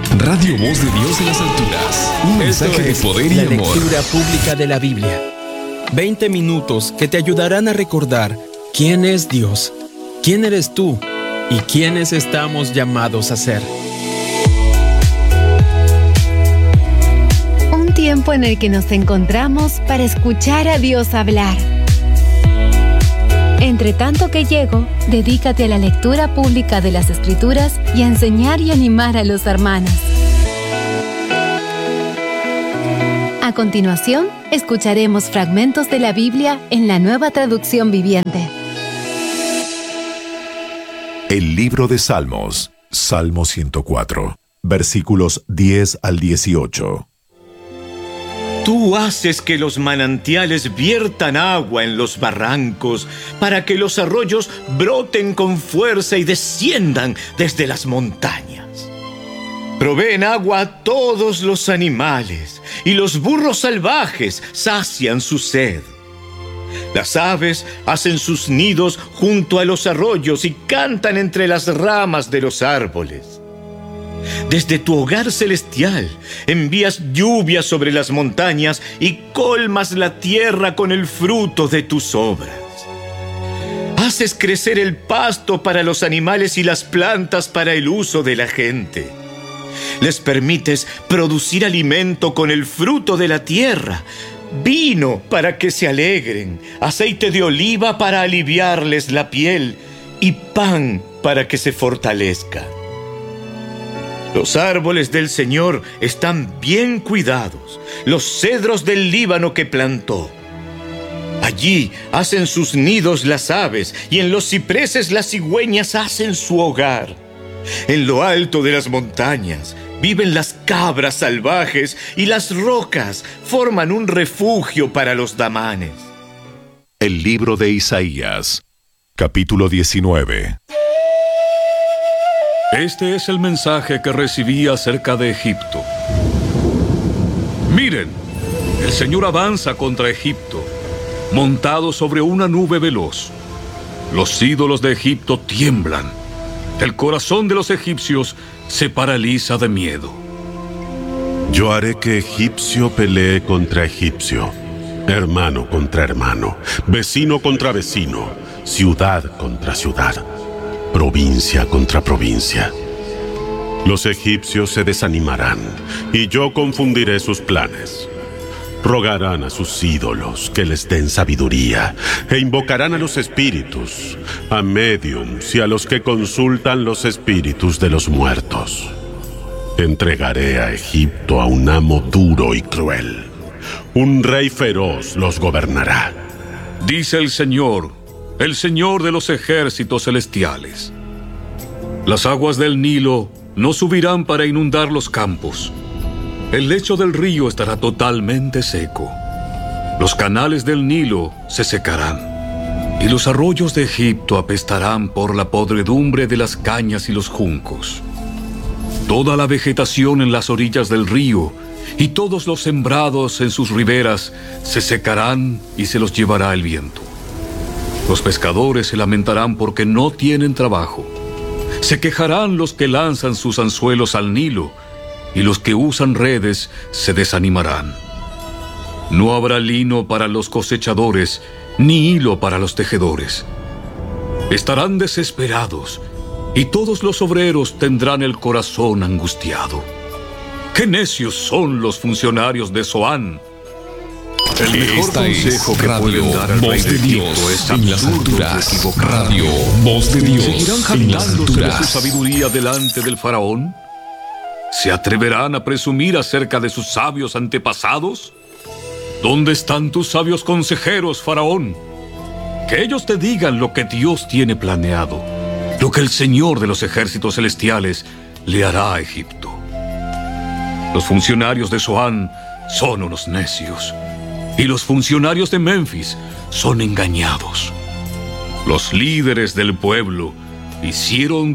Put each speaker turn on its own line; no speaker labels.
Radio Voz de Dios en las alturas. Un mensaje de poder y
la
amor.
Lectura pública de la Biblia. 20 minutos que te ayudarán a recordar quién es Dios, quién eres tú y quiénes estamos llamados a ser.
Un tiempo en el que nos encontramos para escuchar a Dios hablar. Entre tanto que llego, dedícate a la lectura pública de las Escrituras y a enseñar y animar a los hermanos. A continuación, escucharemos fragmentos de la Biblia en la Nueva Traducción Viviente.
El libro de Salmos, Salmo 104, versículos 10 al 18.
Tú haces que los manantiales viertan agua en los barrancos, para que los arroyos broten con fuerza y desciendan desde las montañas. Proveen agua a todos los animales, y los burros salvajes sacian su sed. Las aves hacen sus nidos junto a los arroyos y cantan entre las ramas de los árboles. Desde tu hogar celestial envías lluvia sobre las montañas y colmas la tierra con el fruto de tus obras. Haces crecer el pasto para los animales y las plantas para el uso de la gente. Les permites producir alimento con el fruto de la tierra, vino para que se alegren, aceite de oliva para aliviarles la piel y pan para que se fortalezcan. Los árboles del Señor están bien cuidados, los cedros del Líbano que plantó. Allí hacen sus nidos las aves y en los cipreses las cigüeñas hacen su hogar. En lo alto de las montañas viven las cabras salvajes y las rocas forman un refugio para los damanes.
El libro de Isaías, capítulo 19.
Este es el mensaje que recibí acerca de Egipto. Miren, el Señor avanza contra Egipto, montado sobre una nube veloz. Los ídolos de Egipto tiemblan. El corazón de los egipcios se paraliza de miedo.
Yo haré que egipcio pelee contra egipcio, hermano contra hermano, vecino contra vecino, ciudad contra ciudad, provincia contra provincia. Los egipcios se desanimarán y yo confundiré sus planes. Rogarán a sus ídolos que les den sabiduría e invocarán a los espíritus, a médiums y a los que consultan los espíritus de los muertos. Entregaré a Egipto a un amo duro y cruel. Un rey feroz los gobernará.
Dice el Señor de los ejércitos celestiales. Las aguas del Nilo no subirán para inundar los campos. El lecho del río estará totalmente seco. Los canales del Nilo se secarán, y los arroyos de Egipto apestarán por la podredumbre de las cañas y los juncos. Toda la vegetación en las orillas del río y todos los sembrados en sus riberas se secarán y se los llevará el viento. Los pescadores se lamentarán porque no tienen trabajo. Se quejarán los que lanzan sus anzuelos al Nilo, y los que usan redes se desanimarán. No habrá lino para los cosechadores, ni hilo para los tejedores. Estarán desesperados, y todos los obreros tendrán el corazón angustiado. ¡Qué necios son los funcionarios de Zoán! El mejor
Esta
consejo
es
que
Radio
pueden dar al rey
Voz
de
de
Egipto
Dios
es
en las
absurdo y
alturas.
equivocado.
Radio Voz de Dios
¿Seguirán
en las
jactándose de su
alturas.
sabiduría delante del faraón? ¿Se atreverán a presumir acerca de sus sabios antepasados? ¿Dónde están tus sabios consejeros, faraón? Que ellos te digan lo que Dios tiene planeado, lo que el Señor de los ejércitos celestiales le hará a Egipto. Los funcionarios de Zoán son unos necios, y los funcionarios de Memphis son engañados. Los líderes del pueblo hicieron